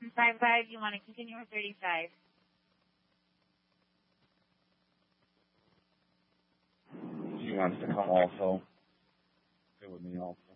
55, you want to continue or 35? She wants to come also. Good with me also.